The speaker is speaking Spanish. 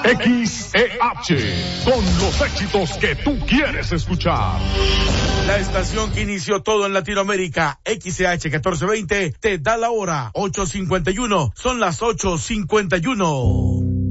XEH, con los éxitos que tú quieres escuchar. La estación que inició todo en Latinoamérica, XEH 1420, te da la hora, 8:51, son las 8:51.